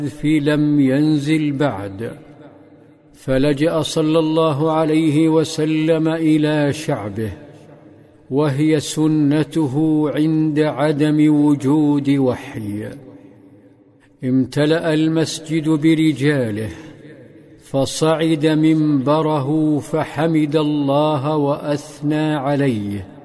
لم ينزل بعد، فلجأ صلى الله عليه وسلم إلى شعبه، وهي سنته عند عدم وجود وحي. امتلأ المسجد برجاله، فصعد منبره فحمد الله وأثنى عليه،